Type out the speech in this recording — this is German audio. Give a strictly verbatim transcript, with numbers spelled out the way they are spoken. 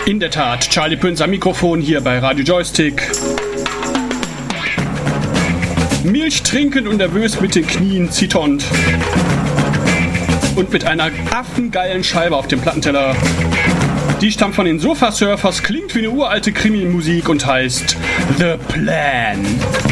In der Tat, Charlie Pünz am Mikrofon hier bei Radio Joystick. Milch trinkend und nervös mit den Knien zitternd. Und mit einer affengeilen Scheibe auf dem Plattenteller. Die stammt von den Sofa Surfers, klingt wie eine uralte Krimi-Musik und heißt The Plan.